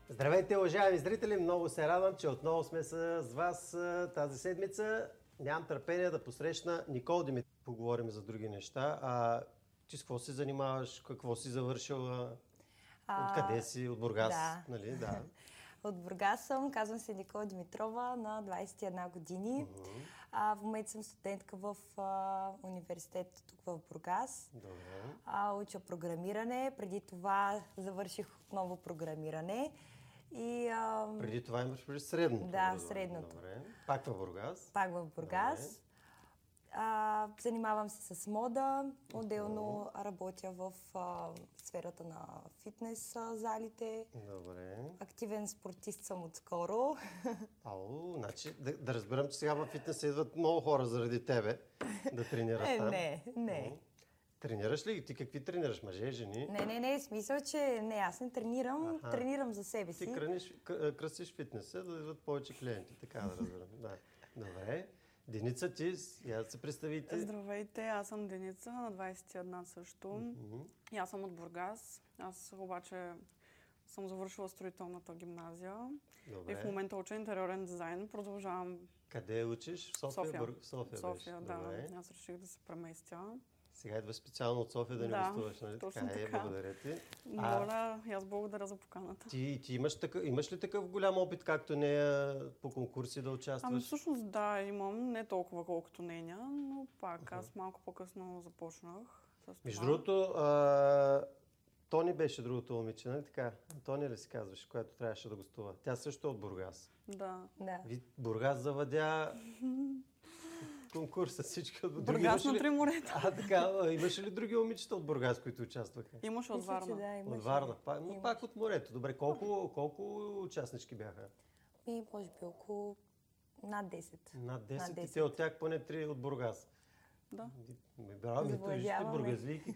Здравейте, уважаеми зрители! Много се радвам, че отново сме с вас тази седмица. Нямам търпение да посрещна Никола Димитров. Поговорим за други неща. Ти с какво се занимаваш? Какво си завършила? Откъде си? От Бургас? Да. Нали? Да. От Бургас съм, казвам се Никола Димитрова, на 21 години. В момента съм студентка в университета тук в Бургас. Добре. Уча програмиране. Преди това завърших отново програмиране. И, Преди това имаш преди средното? Да, образование. средното. Добре. Пак в Бургас? Пак в Бургас. Занимавам се с мода. Отделно работя в сферата на фитнес залите. Добре. Активен спортист съм отскоро. Значи да разберам, че сега във фитнеса идват много хора заради тебе да тренират там. Не. Тренираш ли? Ти какви тренираш? Мъже, жени? Не, смисъл, че не, аз не тренирам, тренирам за себе си. Ти красиш фитнеса, да идват повече клиенти, така да разберем. Да. Добре. Деница, ти, я се представите. Здравейте, аз съм Деница, на 21 също. И аз съм от Бургас. Аз обаче съм завършила строителната гимназия. Добре. И в момента уча интериорен дизайн. Продължавам. Къде учиш? В София? София, да. Добре. Аз реших да се преместя. Сега идва специално от София да ни гостуваш, нали? Точно така. Благодаря ти. Моля, и аз благодаря за поканата. Ти имаш ли такъв голям опит, както нея по конкурси да участваш? Всъщност да, имам. Не толкова колкото нея, но пак аз малко по-късно започнах с това. Между другото, Тони беше другото момиче, нали така? Тони ли си казваш, която трябваше да гостува? Тя също е от Бургас. Да. Бургас завладя конкурса, всички от Бургас на три морета. Така, имаше ли други момичета от Бургас, които участваха? Имаше от Варна. Да, имаше. От Варна, пак от морето. Добре, колко участнички бяха? Може би около над 10. Над 10 и те от тях поне 3 от Бургас. Да. Браво, бургазлийки.